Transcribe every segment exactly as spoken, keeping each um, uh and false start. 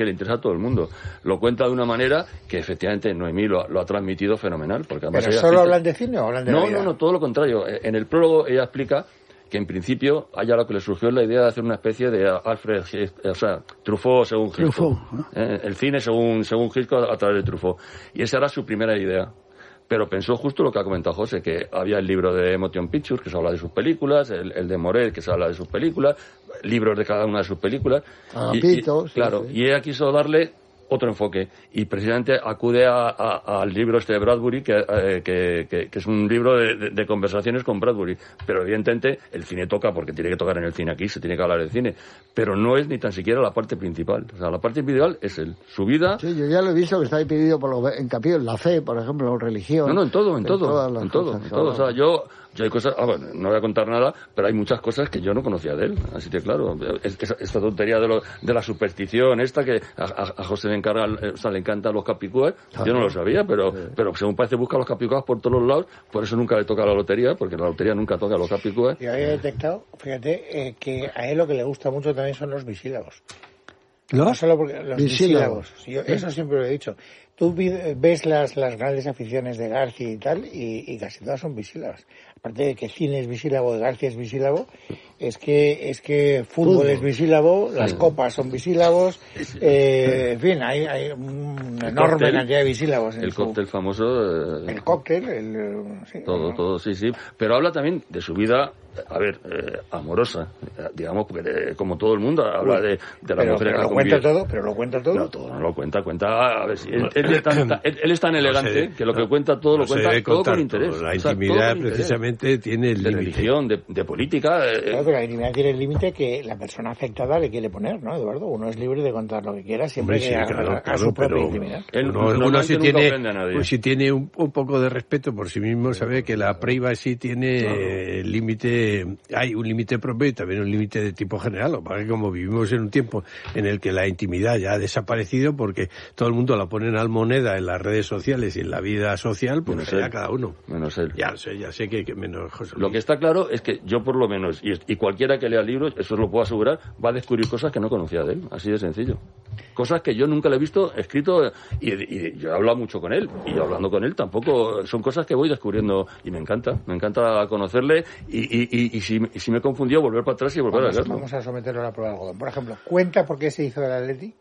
que le interesa a todo el mundo. Lo cuenta de una manera que efectivamente Noemí lo, lo ha transmitido fenomenal. Porque además ¿Pero solo explica... hablan de cine o hablan de no, la vida? No, no, todo lo contrario. En el prólogo ella explica que en principio a ella lo que le surgió es la idea de hacer una especie de Alfred, o sea, Truffaut según Hitchcock. Truffaut, ¿no? eh, el cine según, según Hitchcock a través de Truffaut. Y esa era su primera idea. Pero pensó justo lo que ha comentado José, que había el libro de Motion Pictures, que se habla de sus películas, el, el de Morel, que se habla de sus películas, libros de cada una de sus películas. Ah, y, Pito, y, sí, claro, sí. y ella quiso darle otro enfoque, y precisamente acude a, a, al libro este de Bradbury, que, eh, que, que, que es un libro de, de, de conversaciones con Bradbury, pero evidentemente el cine toca, porque tiene que tocar en el cine aquí, se tiene que hablar del cine, pero no es ni tan siquiera la parte principal, o sea, la parte principal es él, su vida... Sí, yo ya lo he visto que está ahí pedido por los hincapié en la fe, por ejemplo, en religión... No, no, en todo, en, en todo, en todo, cosas, en todo, o sea, yo... Yo hay cosas, ah, bueno, no voy a contar nada, pero hay muchas cosas que yo no conocía de él, así que claro, esta, esta tontería de, lo, de la superstición esta que a, a, a José le encarga, o sea, le encantan los capicúas, claro. Yo no lo sabía, pero, sí. pero según parece busca los capicúas por todos los lados, por eso nunca le toca la lotería, porque la lotería nunca toca a los capicúas. Yo había detectado, fíjate, eh, que a él lo que le gusta mucho también son los bisílabos. ¿Los? No solo porque los bisílabos. bisílabos. Yo, eso siempre lo he dicho. Tú ves las, las grandes aficiones de García y tal, y, y casi todas son bisílabas. Aparte de que cine es bisílabo, García es bisílabo, es que es que fútbol, fútbol. es bisílabo, las sí. copas son bisílabos, eh, en fin, hay, hay una enorme cóctel, cantidad de bisílabos. En el su, cóctel famoso. Eh, el cóctel, el, sí, todo, no. todo, sí, sí. Pero habla también de su vida, a ver, eh, amorosa, digamos, porque eh, como todo el mundo habla Uy, de, de la pero, mujer. Pero lo cuenta todo, pero lo cuenta todo. No, todo no lo cuenta, cuenta, a ver si él, él, es, tan, él, él es tan elegante no sé, que lo que cuenta todo no lo cuenta todo con interés. Todo. La intimidad, o sea, precisamente, tiene el de límite. religión, de, de política. Eh, claro, pero la intimidad tiene el límite que la persona afectada le quiere poner, ¿no, Eduardo? Uno es libre de contar lo que quiera, siempre Hombre, que sí, a, claro, a, claro, a su propia pero intimidad. Él, uno, uno si tiene, pues, si tiene un, un poco de respeto por sí mismo, sabe que la privacy tiene claro. límite, hay un límite propio y también un límite de tipo general. Lo que pasa es que como vivimos en un tiempo en el que la intimidad ya ha desaparecido porque todo el mundo la pone en almoneda en las redes sociales y en la vida social, pues menos ya él. Cada uno. Menos él. Ya sé, ya sé que, que menos José Luis. Lo que está claro es que yo por lo menos, y, y cualquiera que lea libros, eso lo puedo asegurar, va a descubrir cosas que no conocía de él, así de sencillo. Cosas que yo nunca le he visto escrito, y, y yo he hablado mucho con él, y yo hablando con él tampoco, son cosas que voy descubriendo, y me encanta, me encanta conocerle, y, y, y, y, si, y si me he confundido, volver para atrás y volver vamos, a verlo. Vamos a someterlo a la prueba de algodón. Por ejemplo, ¿cuenta por qué se hizo el Atleti?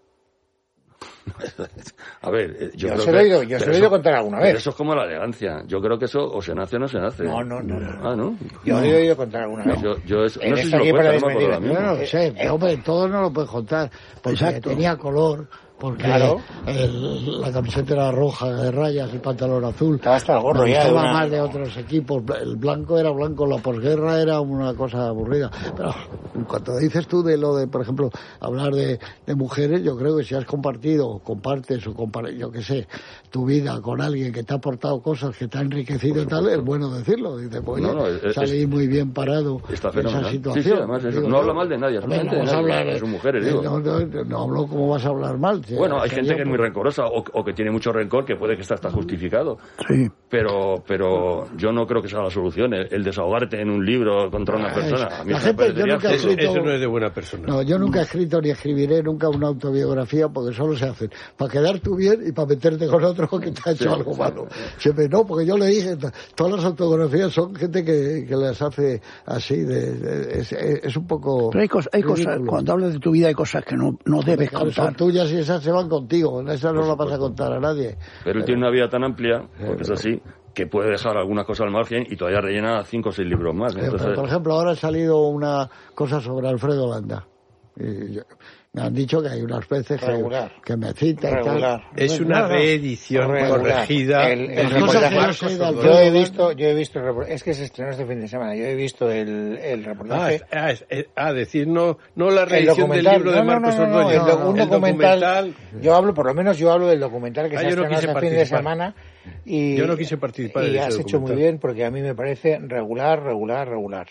A ver, yo, yo creo se lo he oído, yo se lo he oído contar alguna vez. Eso es como la elegancia. Yo creo que eso o se nace o no se nace. No, no, no. no. Ah, ¿no? Yo no. lo he oído contar alguna vez. Yo, yo es, no sé si lo cuenta, no me acuerdo la Yo no lo sé, pero hombre, todo no lo puedes contar. Porque Exacto. tenía color, porque claro. el, la camiseta era roja de rayas, el pantalón azul. Estaba hasta el gorro ya. Estaba más de otros equipos. El blanco era blanco, la posguerra era una cosa aburrida. Pero cuando dices tú de lo de, por ejemplo, hablar de, de mujeres, yo creo que si has compartido, o compartes, o compar, yo qué sé, tu vida con alguien que te ha aportado cosas, que te ha enriquecido y tal, es bueno decirlo. Dice, pues no, no, es, salí es, muy bien parado está en esa situación. Sí, sí, además, eso, digo, no habla mal de nadie, no, no, de nadie, hablar, de sus mujeres, digo. No, no, no hablo como vas a hablar mal. Bueno, hay gente que es muy rencorosa o, o que tiene mucho rencor, que puede que está hasta justificado. Sí. Pero pero yo no creo que sea la solución, el, el desahogarte en un libro contra una persona. A mí la gente, yo nunca he escrito, eso no es de buena persona. No, yo nunca he escrito ni escribiré nunca una autobiografía porque solo se hacen para quedar tú bien y para meterte con otro que te ha hecho sí, algo malo. Siempre no, porque yo le dije, todas las autobiografías son gente que, que las hace así, de, de, es, es un poco... Pero hay, cos, hay cosas, cuando hablas de tu vida hay cosas que no, no debes claro, contar. Son tuyas y esas se van contigo, esas no las vas a contar a nadie. Pero, pero él tiene una vida tan amplia, porque es así, que puede dejar algunas cosas al margen y todavía rellena cinco o seis libros más. Entonces... Pero, por ejemplo, ahora ha salido una cosa sobre Alfredo Landa. Y yo, me han dicho que hay unas veces que, que me cita y tal. Es una reedición corregida. El, el, el reportaje, yo, yo he visto, yo he visto, es que se estrenó este fin de semana. Yo he visto el, el reportaje. Ah, es, es, ah, decir no, no la reedición del libro de Marcos no, no, no, Ordóñez. No, no, no, el, el documental, documental. Yo hablo, por lo menos yo hablo del documental que ah, se ha estrenado este fin de semana. Y, yo no quise participar. Y de has ese hecho muy bien porque a mí me parece regular, regular, regular.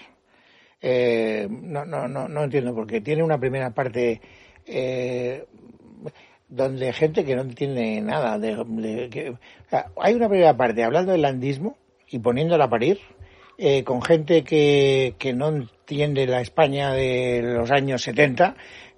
Eh, no, no, no, no entiendo porque tiene una primera parte. Eh, donde gente que no entiende nada de, de que, o sea, hay una primera parte hablando del landismo y poniéndola a parir eh, con gente que, que no entiende la España de los años setenta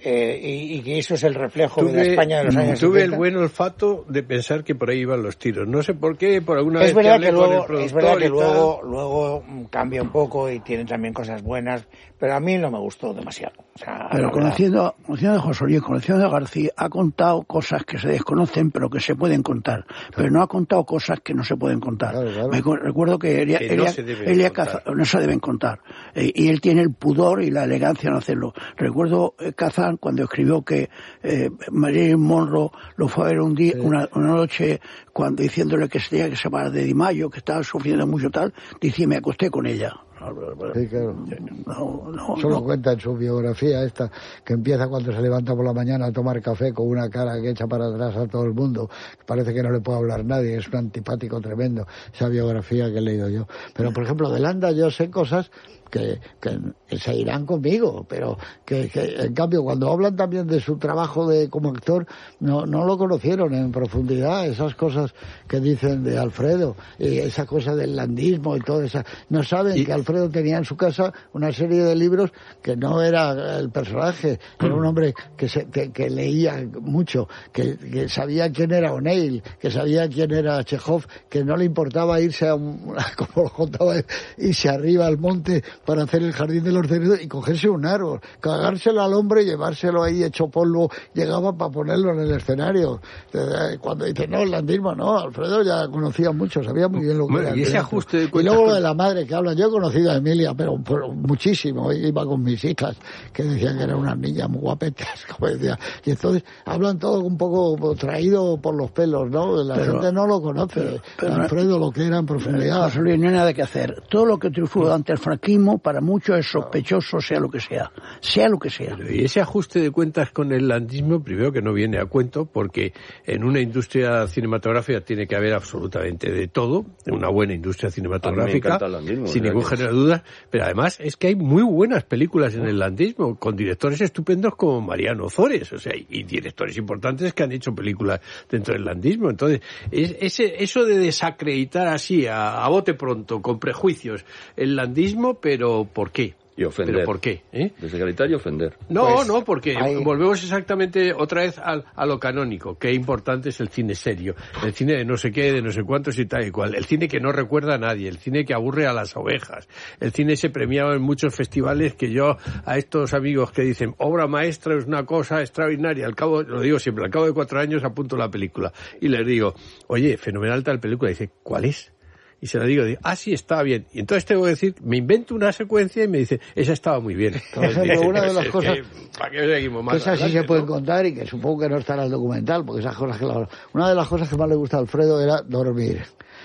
eh, y, y que eso es el reflejo tuve, de la España de los años tuve setenta. el buen olfato de pensar que por ahí iban los tiros. No sé por qué, por alguna es vez que hablé que luego, con el es verdad que productor y luego, tal. luego cambia un poco y tiene también cosas buenas, pero a mí no me gustó demasiado. O sea, pero conociendo, conociendo a José Luis, conociendo a García, ha contado cosas que se desconocen pero que se pueden contar, claro. Pero no ha contado cosas que no se pueden contar. Claro, claro. Me recuerdo que, Elia, que no, Elia, se Elia Caza, no se deben contar, eh, y él tiene el pudor y la elegancia en hacerlo. Recuerdo eh, Kazan cuando escribió que eh, Marilyn Monroe lo fue a ver un día, sí. una, una noche, cuando diciéndole que se tenía que separar de Di Maio, que estaba sufriendo mucho tal, dice, me acosté con ella. Sí, claro. No, no, Solo no. cuenta en su biografía esta, que empieza cuando se levanta por la mañana a tomar café con una cara que echa para atrás a todo el mundo, que parece que no le puede hablar nadie, es un antipático tremendo, esa biografía que he leído yo. Pero, por ejemplo, de Landa yo sé cosas que, que se irán conmigo, pero que, que en cambio cuando hablan también de su trabajo de como actor, no, no lo conocieron en profundidad, esas cosas que dicen de Alfredo, y esa cosa del landismo y todo eso, no saben y... que Alfredo tenía en su casa una serie de libros que no era el personaje, era un hombre que, se, que, que leía mucho, que, que sabía quién era O'Neill, que sabía quién era Chekhov, que no le importaba irse a un, como lo contaba, irse arriba al monte para hacer el jardín de los cerdos y cogerse un árbol, cagárselo al hombre y llevárselo ahí hecho polvo, llegaba para ponerlo en el escenario. Cuando dice, no, el landismo, no, Alfredo ya conocía mucho, sabía muy bien lo que bueno, era. Y ese ajuste de y luego con... lo de la madre que hablan, yo he conocido a Emilia, pero, pero muchísimo, iba con mis hijas, que decían que eran unas niñas muy guapetas, como decía, y entonces hablan todo un poco traído por los pelos, ¿no? La pero, gente no lo conoce, pero, pero, Alfredo, lo que era en profundidad. José Luis, no hay nada que hacer. Todo lo que triunfó ante el franquismo, para muchos es sospechoso, sea lo que sea, sea lo que sea. Y ese ajuste de cuentas con el landismo, primero que no viene a cuento, porque en una industria cinematográfica tiene que haber absolutamente de todo, una buena industria cinematográfica, landismo, sin ningún género de dudas, pero además es que hay muy buenas películas en el landismo, con directores estupendos como Mariano Ozores, o sea, y directores importantes que han hecho películas dentro del landismo. Entonces, es, ese, eso de desacreditar así, a, a bote pronto, con prejuicios, el landismo, pero ¿por qué? Y ofender. ¿Pero por qué? ¿Eh? Desacreditar y ofender. No, pues, no, porque hay... volvemos exactamente otra vez a, a lo canónico. Qué importante es el cine serio. El cine de no sé qué, de no sé cuántos y tal y cual. El cine que no recuerda a nadie. El cine que aburre a las ovejas. El cine se premiaba en muchos festivales que yo, a estos amigos que dicen, obra maestra es una cosa extraordinaria. Al cabo, lo digo siempre, al cabo de cuatro años apunto la película. Y les digo, oye, fenomenal tal película. Y dice, ¿cuál es? Y se la digo, digo, ah, sí, estaba bien. Y entonces tengo que decir, me invento una secuencia y me dice, esa estaba muy bien. Por ejemplo, una de las cosas que, ¿para qué seguimos más que esas sí se ¿no? pueden contar y que supongo que no estará en el documental, porque esas cosas que la... Una de las cosas que más le gusta a Alfredo era dormir.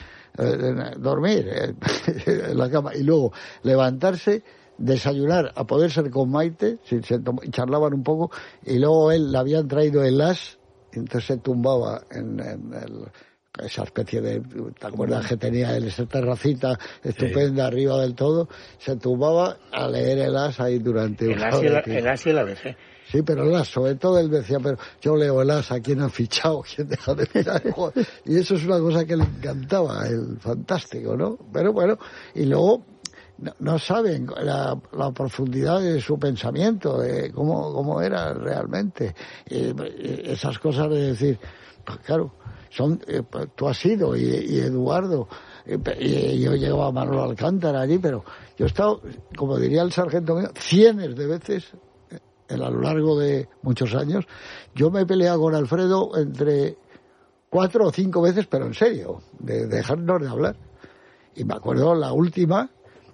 Eh, dormir eh, en la cama. Y luego levantarse, desayunar, a poder ser con Maite, si se tom- charlaban un poco, y luego él le habían traído el as, y entonces se tumbaba en, en el... esa especie de, ¿te acuerdas que tenía él esa terracita estupenda sí. arriba del todo? Se tumbaba a leer el as ahí durante el una as hora. El as y el A B C. Sí, pero el as, sobre todo él decía, pero yo leo el as, ¿a quién han fichado? ¿Quién deja de fichar? Y eso es una cosa que le encantaba, el fantástico, ¿no? Pero bueno, y luego no, no saben la, la profundidad de su pensamiento, de cómo, cómo era realmente. Y, y esas cosas de decir, pues claro, son eh, tú has ido y, y Eduardo y, y yo llegaba a Manolo Alcántara allí, pero yo he estado, como diría el sargento mío, cientos de veces en, a lo largo de muchos años. Yo me he peleado con Alfredo entre cuatro o cinco veces, pero en serio, de, de dejarnos de hablar. Y me acuerdo la última,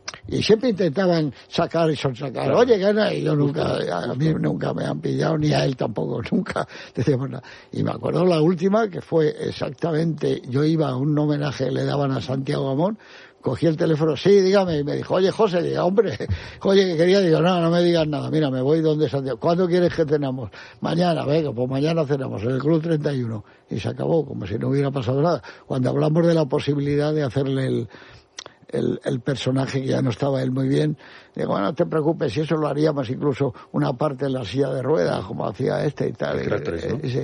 y siempre intentaban sacar y sonsacar. Claro. Oye, gana, y yo nunca, a mí nunca me han pillado, ni a él tampoco, nunca decíamos nada. Y me acuerdo la última, que fue exactamente, yo iba a un homenaje que le daban a Santiago Amón, cogí el teléfono, sí, dígame, y me dijo, oye, José, diga, hombre, oye, que quería, digo, no, no me digas nada, mira, me voy donde Santiago, ¿cuándo quieres que cenamos? Mañana, venga, pues mañana cenamos, en el Club treinta y uno, y se acabó, como si no hubiera pasado nada. Cuando hablamos de la posibilidad de hacerle el El, el personaje, que ya no estaba él muy bien, digo, bueno, no te preocupes, si eso lo haríamos incluso una parte en la silla de ruedas, como hacía este y tal. El tres, ¿no? Ese.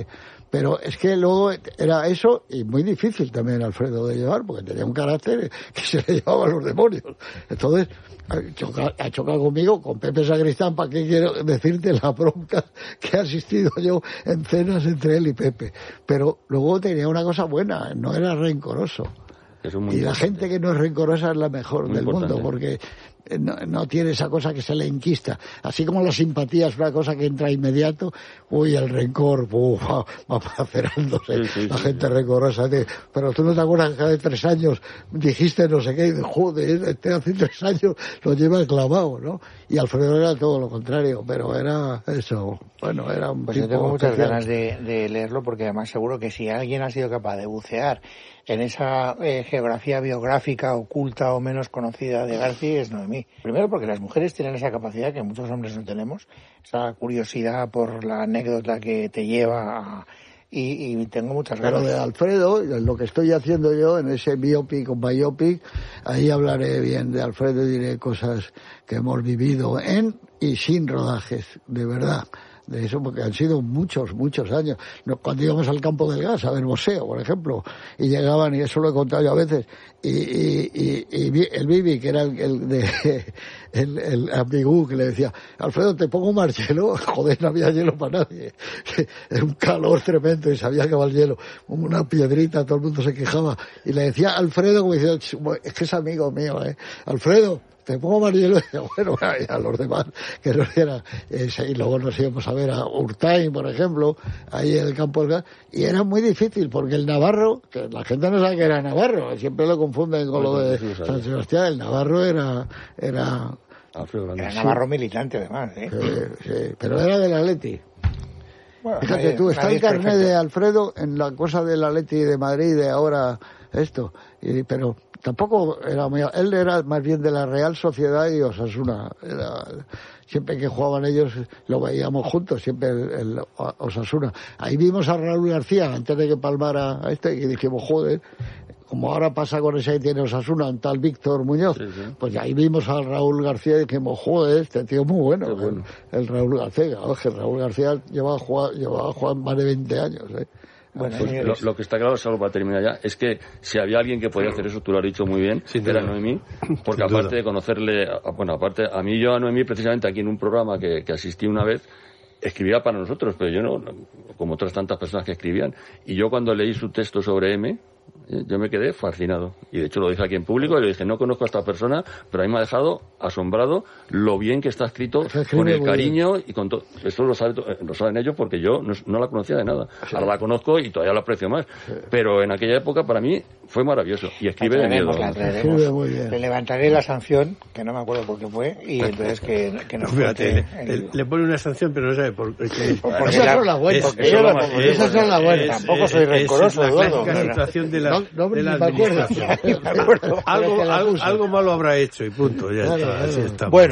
Pero es que luego era eso, y muy difícil también Alfredo de llevar, porque tenía un carácter que se le llevaba a los demonios. Entonces, choca, ha chocado conmigo, con Pepe Sacristán, ¿para qué quiero decirte la bronca que he asistido yo en cenas entre él y Pepe? Pero luego tenía una cosa buena, no era rencoroso. Eso es muy y la importante. gente que no es rencorosa es la mejor Muy del importante. mundo, porque no, no tiene esa cosa que se le enquista. Así como la simpatía es una cosa que entra inmediato, uy, el rencor, uf, va, va macerándose. Sí, sí, la sí, gente sí. rencorosa. De, pero tú no te acuerdas que hace tres años dijiste no sé qué, y de, joder, este hace tres años lo lleva clavado, ¿no? Y Alfredo era todo lo contrario, pero era eso. Bueno, era un Pues tipo yo tengo muchas especial. ganas de, de leerlo, porque además seguro que si alguien ha sido capaz de bucear en esa eh, geografía biográfica oculta o menos conocida de García es Noemí. Primero porque las mujeres tienen esa capacidad que muchos hombres no tenemos, esa curiosidad por la anécdota que te lleva a... Y, y tengo muchas Pero ganas. de Alfredo, lo que estoy haciendo yo en ese biopic o biopic, ahí hablaré bien de Alfredo y diré cosas que hemos vivido en y sin rodajes, de verdad. De eso, porque han sido muchos, muchos años. Cuando íbamos al Campo del Gas a ver boxeo, por ejemplo, y llegaban, y eso lo he contado yo a veces, y, y, y, y el Bibi, que era el, el de el, el ambigú, que le decía, Alfredo, ¿te pongo más hielo? Joder, no había hielo para nadie. Era un calor tremendo y sabía que va el hielo. Una piedrita, todo el mundo se quejaba. Y le decía Alfredo, como diciendo, es que es amigo mío, ¿eh? Alfredo, te pongo más hielo, y bueno, a los demás que no era, y luego nos íbamos a ver a Urtain, por ejemplo, ahí en el Campo del Gas, y era muy difícil, porque el Navarro, que la gente no sabe que era Navarro, siempre lo confunden con lo de San Sebastián, el Navarro era, era, Alfredo Era Navarro militante, además, ¿eh? eh, sí, pero era del Atleti. Bueno, Fíjate nadie- tú, está nadie el es carnet perfecto. de Alfredo en la cosa del Atleti de Madrid de ahora esto, y, pero tampoco era muy, él era más bien de la Real Sociedad y Osasuna, era, siempre que jugaban ellos lo veíamos juntos, siempre el, el Osasuna. Ahí vimos a Raúl García antes de que palmara a este y dijimos, joder, como ahora pasa con ese que tiene Osasuna, un tal Víctor Muñoz, Sí, sí. pues ahí vimos a Raúl García y dijimos, joder, este tío es muy bueno, Qué bueno. El, el Raúl García. Claro, que Raúl García llevaba jugando, llevaba jugando más de veinte años, ¿eh? Bueno, Pues lo, señores, lo que está claro, solo para terminar ya, es que si había alguien que podía hacer eso, tú lo has dicho muy bien, Sin era duda. Noemí, porque Sin aparte duda. de conocerle, a- bueno, aparte, a mí yo a Noemí, precisamente aquí en un programa que, que asistí una vez, escribía para nosotros, pero yo no, como otras tantas personas que escribían, y yo cuando leí su texto sobre M, eh, yo me quedé fascinado, y de hecho lo dije aquí en público, y le dije, no conozco a esta persona, pero a mí me ha dejado asombrado lo bien que está escrito, Se escribe con el muy cariño y con todo. Esto lo, sabe, lo saben ellos porque yo no, no la conocía de nada. Ahora la conozco y todavía la aprecio más. Pero en aquella época para mí fue maravilloso. Y escribe de miedo. la traeremos. Escribe muy bien. Le levantaré la sanción, que no me acuerdo por qué fue, y entonces que, que nos Fíjate, cuente le, el- le- le pone una sanción, pero no sabe por qué. Porque Esas la- son las buenas. porque Es- yo eso la- es lo más- esas son las buenas. es- Tampoco soy es- rencoroso, es la Eduardo. clásica situación de la, No, no, de la ni me acuerdo. administración. Me acuerdo. Algo, Pero que la algo, puso. algo malo habrá hecho y punto, ya Claro, está, claro. así estamos. Bueno,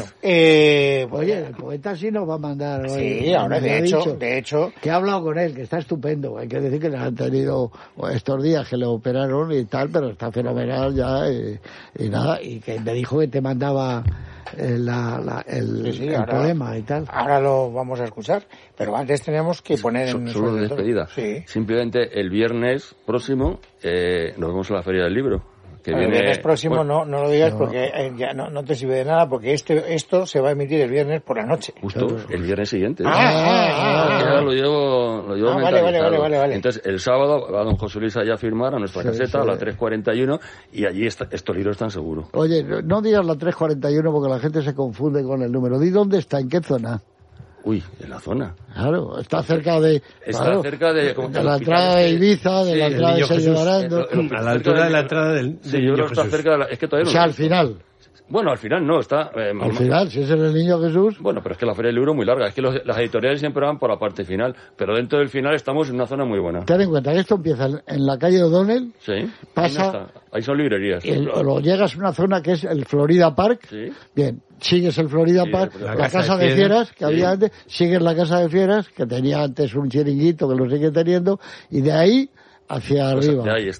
eh, Oye, el poeta sí nos va a mandar hoy. sí, ahora me de ha hecho, dicho de hecho, que he hablado con él, que está estupendo. Hay que decir que le han tenido estos días que le operaron y tal, pero está fenomenal ya y, y nada. Y que me dijo que te mandaba eh, la, la- el, Sí, sí, el ahora- poema y tal. ahora lo vamos a escuchar, pero antes tenemos que poner So- en Solo de sobre todo- despedida. Sí. Simplemente el viernes próximo eh, nos vemos en la Feria del Libro. Que El viene, viernes próximo bueno, no, no lo digas no. porque eh, ya no, no te sirve de nada, porque este esto se va a emitir el viernes por la noche. Justo el viernes siguiente. Ah, ah, ah, Ya ah. lo llevo, lo llevo Ah, vale, mentalizado. vale, vale, vale. Entonces, el sábado va don José Luis allá a firmar a nuestra Sí, caseta sí. a las tres cuarenta y uno y allí está, estos libros están seguros. Oye, no, no digas la tres cuarenta y uno porque la gente se confunde con el número. Di dónde está, en qué zona. Uy, en la zona. Claro, está cerca de... Está claro, cerca de... como que de la el entrada hospital de este- Ibiza, de Sí, la el entrada de Niño Sergio Jesús. Barando. Eh, lo- A la altura de la entrada del, Sí, del yo creo Niño que está Jesús. cerca de la... Es que todavía O no sea, lo al sé. final. Bueno, al final no, está... eh, Al final, si es en el Niño Jesús... Bueno, pero es que la Feria del Libro es muy larga. Es que los- las editoriales siempre van por la parte final. Pero dentro del final estamos en una zona muy buena. Ten en cuenta que esto empieza en- en la calle O'Donnell, Sí. Ahí Pasa- no está. Ahí son librerías. y lo, lo llegas a una zona que es el Florida Park. Sí. Bien, sigues el Florida Sí, Park, la la, Casa casa, de de Fieras, fieras que sí. había antes, sigues la casa de fieras, que tenía antes un chiringuito, que lo sigue teniendo, y de ahí hacia Pues arriba. de ahí está.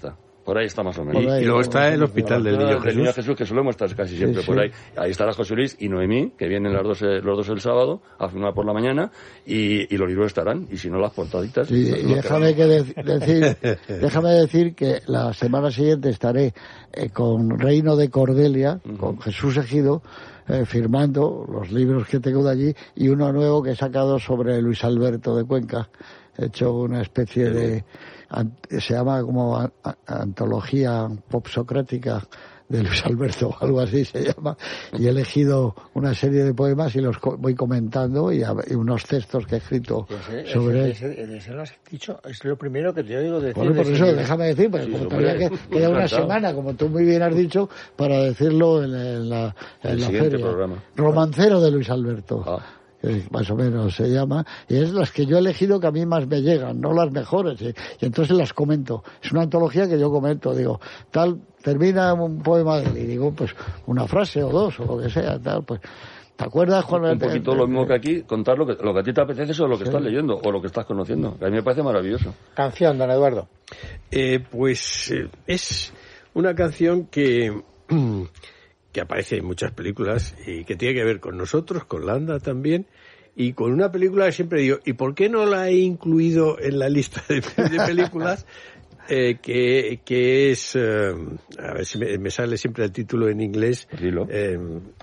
Por ahí está más o menos. Y, y luego está el Hospital del Niño Jesús. El Niño Jesús, que solemos estar casi siempre sí, por ahí. Sí. Ahí está la José Luis y Noemí, que vienen las dos, los dos el sábado, a filmar por la mañana, y, y los libros estarán, y si no, las portaditas. Sí, y déjame, que de, decir, déjame decir que la semana siguiente estaré eh, con Reino de Cordelia, uh-huh. con Jesús Ejido, eh, firmando los libros que tengo de allí, y uno nuevo que he sacado sobre Luis Alberto de Cuenca. He hecho una especie de... se llama como a, a, antología pop-socrática de Luis Alberto, algo así se llama, y he elegido una serie de poemas y los co- voy comentando y, a, y unos textos que he escrito ese, sobre... Ese, ese, ese lo has dicho, es lo primero que te oigo decir. Bueno, por eso déjame decir, porque sí, como todavía que, queda una semana, como tú muy bien has dicho, para decirlo en, en la, en el la siguiente feria. Programa. Romancero de Luis Alberto. Ah. Que más o menos se llama, y es las que yo he elegido que a mí más me llegan, no las mejores, y, y entonces las comento. Es una antología que yo comento, digo, tal, termina un poema de él, y digo, pues, una frase o dos, o lo que sea, tal, pues, ¿te acuerdas cuando... Un poquito te, lo mismo que aquí, contar lo que, lo que a ti te apetece o lo que sí. estás leyendo, o lo que estás conociendo, que a mí me parece maravilloso. Canción, don Eduardo. Eh, pues, eh, es una canción que... que aparece en muchas películas y que tiene que ver con nosotros, con Landa también, y con una película que siempre digo, ¿y por qué no la he incluido en la lista de, de películas? Eh, que, que es, eh, a ver si me, me sale siempre el título en inglés, eh,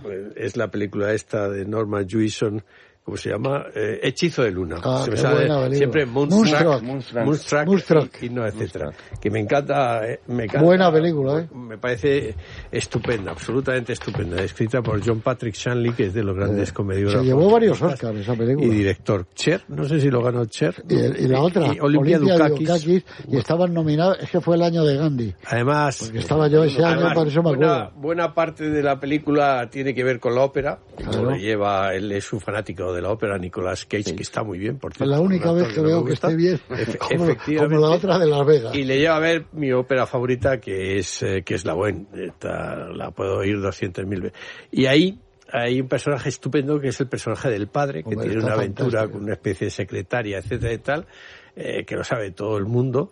es la película esta de Norman Jewison, ¿cómo se llama? Eh, Hechizo de Luna. Ah, se me sale siempre Moonstruck, Moonstruck, Moonstruck, Moonstruck y, y no, etcétera. Moonstruck. Que me encanta, me encanta. Buena película, ¿eh? Me parece estupenda, absolutamente estupenda. Escrita por John Patrick Shanley, que es de los grandes eh, comediógrafos. Se llevó varios Oscars esa película. Y director. Cher, no sé si lo ganó Cher. Y, el, y la otra, y Olimpia, Olimpia Dukakis. Dukakis. Y estaban nominados, es que fue el año de Gandhi. Además, porque estaba yo ese año, además, por eso me acuerdo. Buena, buena parte de la película tiene que ver con la ópera. Claro. Lo lleva, él es un fanático de la ópera, Nicolás Cage, sí. que está muy bien, por cierto. Es la única vez que, que veo que esté bien, Efe- como, como la otra de Las Vegas. Y le lleva a ver mi ópera favorita, que es eh, que es La Bohème. Esta, la puedo oír doscientas mil veces. Y ahí hay un personaje estupendo, que es el personaje del padre, que Hombre, tiene una aventura fantástico. Con una especie de secretaria, etcétera y tal, eh, que lo sabe todo el mundo.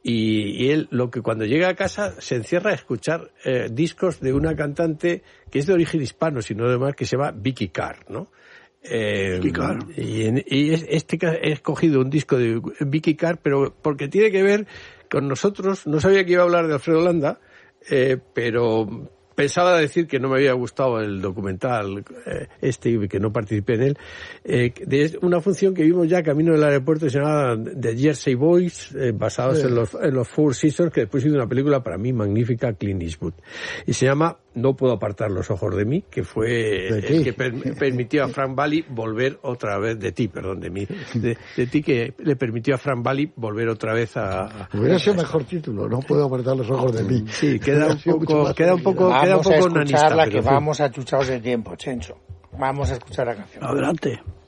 Y, y él, lo que cuando llega a casa, se encierra a escuchar eh, discos de una cantante que es de origen hispano, sino además que se llama Vicky Carr, ¿no? Eh, Vicky Carr. Y, en, y este he escogido un disco de Vicky Carr, pero porque tiene que ver con nosotros. No sabía que iba a hablar de Alfredo Landa, eh, pero pensaba decir que no me había gustado el documental eh, este y que no participé en él, eh, de una función que vimos ya camino del aeropuerto que se llamaba The Jersey Boys, eh, basados sí. en los en los Four Seasons, que después hizo una película para mí magnífica, Clint Eastwood, y se llama No puedo apartar los ojos de mí, que fue el que per, permitió a Frank Valli volver otra vez, de ti, perdón, de mí, de, de ti, que le permitió a Frank Valli volver otra vez a... a Hubiera sido mejor título, No puedo apartar los ojos de mí. Sí, queda un poco, queda un poco, vamos queda un poco a escucharla, nanista, que pero vamos achuchados de tiempo, Chencho. Vamos a escuchar la canción. Adelante.